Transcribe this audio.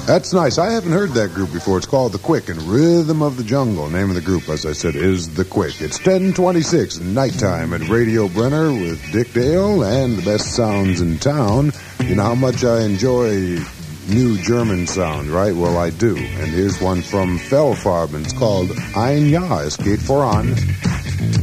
That's nice. I haven't heard that group before. It's called The Quick, and Rhythm of the Jungle. Name of the group, as I said, is The Quick. It's 10:26, nighttime at Radio Brenner with Dick Dale and the best sounds in town. You know how much I enjoy new German sound, right? Well, I do. And here's one from Fellfarben. It's called Ein Jahr, es geht voran.